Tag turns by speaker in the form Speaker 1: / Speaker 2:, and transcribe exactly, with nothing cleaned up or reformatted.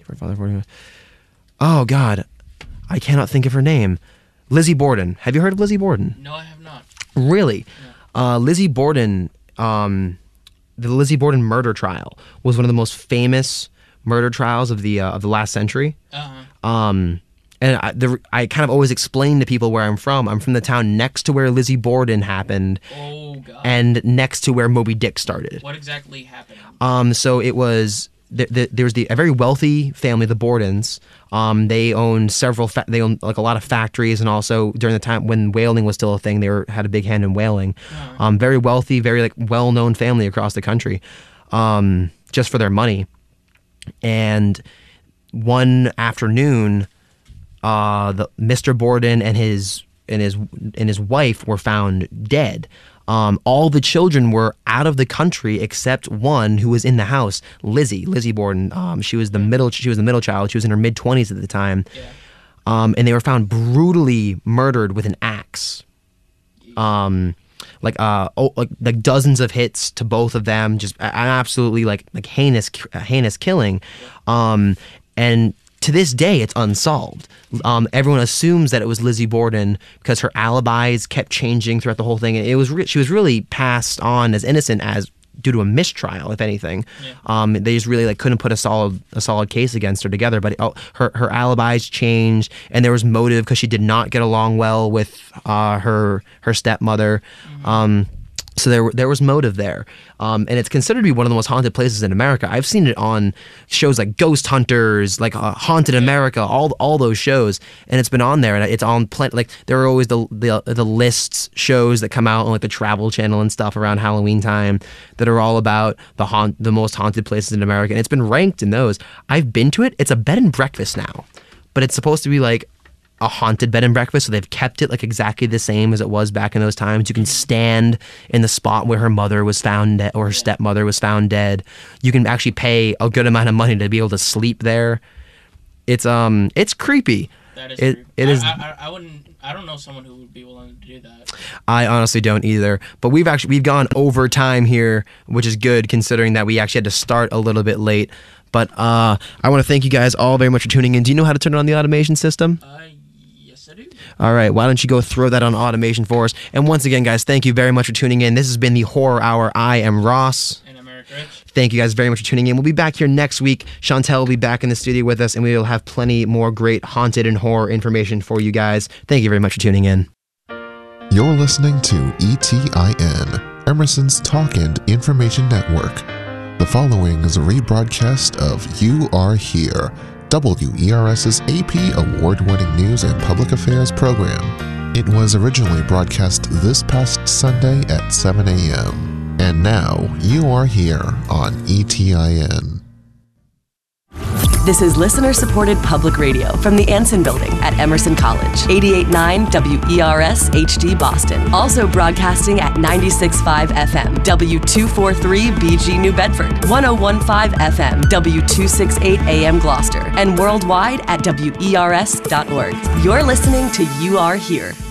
Speaker 1: her father. Oh God, I cannot think of her name. Lizzie Borden. Have you heard of Lizzie Borden?
Speaker 2: No, I have not.
Speaker 1: Really? No. Uh, Lizzie Borden, um, the Lizzie Borden murder trial was one of the most famous murder trials of the uh, of the last century.
Speaker 2: Uh-huh.
Speaker 1: Um, and I, the, I kind of always explain to people where I'm from. I'm from the town next to where Lizzie Borden happened.
Speaker 2: Oh God.
Speaker 1: And next to where Moby Dick started.
Speaker 2: What exactly happened?
Speaker 1: Um, so it was the, the, there was the a very wealthy family, the Bordens. Um, they owned several. Fa- they owned like a lot of factories, and also during the time when whaling was still a thing, they were had a big hand in whaling. Uh-huh. Um, very wealthy, very like well-known family across the country, um, just for their money. And one afternoon, uh, the Mister Borden and his and his and his wife were found dead. Um, all the children were out of the country except one who was in the house, Lizzie, Lizzie Borden. Um, she was the middle. She was the middle child. She was in her mid twenties at the time,
Speaker 2: yeah.
Speaker 1: um, and they were found brutally murdered with an axe. Um, like uh, oh, like like dozens of hits to both of them, just an absolutely like like heinous heinous killing, um, and. To this day, it's unsolved. Um, everyone assumes that it was Lizzie Borden because her alibis kept changing throughout the whole thing. It was re- she was really passed on as innocent as due to a mistrial, if anything.
Speaker 2: Yeah.
Speaker 1: Um, they just really like couldn't put a solid a solid case against her together. But it, oh, her her alibis changed, and there was motive because she did not get along well with uh, her her stepmother. Mm-hmm. Um, So there, there was motive there, um, and it's considered to be one of the most haunted places in America. I've seen it on shows like Ghost Hunters, like uh, Haunted America, all all those shows, and it's been on there. And it's on plenty. Like there are always the the the lists shows that come out on like the Travel Channel and stuff around Halloween time that are all about the haunt the most haunted places in America, and it's been ranked in those. I've been to it. It's a bed and breakfast now, but it's supposed to be like a haunted bed and breakfast, so they've kept it like exactly the same as it was back in those times. You can stand in the spot where her mother was found dead, or her stepmother was found dead. You can actually pay a good amount of money to be able to sleep there. It's um, it's creepy.
Speaker 2: That is
Speaker 1: it,
Speaker 2: creepy.
Speaker 1: It
Speaker 2: I,
Speaker 1: is.
Speaker 2: I, I wouldn't. I don't know someone who would be willing to do that.
Speaker 1: I honestly don't either. But we've actually we've gone over time here, which is good considering that we actually had to start a little bit late. But uh, I want to thank you guys all very much for tuning in. Do you know how to turn on the automation system?
Speaker 2: Uh, yes, I do.
Speaker 1: All right, why don't you go throw that on automation for us? And once again, guys, thank you very much for tuning in. This has been the Horror Hour. I am Ross.
Speaker 2: And I'm Eric Rich.
Speaker 1: Thank you guys very much for tuning in. We'll be back here next week. Chantel will be back in the studio with us, and we will have plenty more great haunted and horror information for you guys. Thank you very much for tuning in.
Speaker 3: You're listening to E T I N, Emerson's Talk and Information Network. The following is a rebroadcast of You Are Here, W E R S's A P award-winning news and public affairs program. It was originally broadcast this past Sunday at seven a.m. And now, You Are Here on E T I N.
Speaker 4: This is listener-supported public radio from the Anson Building at Emerson College. eighty-eight point nine W E R S H D Boston. Also broadcasting at ninety-six point five F M W two forty-three B G New Bedford. one oh one point five F M W two sixty-eight A M Gloucester. And worldwide at W E R S dot org. You're listening to You Are Here.